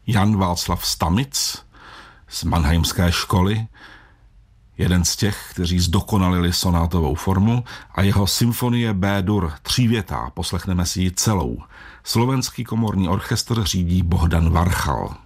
Jan Václav Stamic z Mannheimské školy, jeden z těch, kteří zdokonalili sonátovou formu, a jeho symfonie B-dur, třívětá, poslechneme si ji celou. Slovenský komorní orchestr řídí Bohdan Varchal.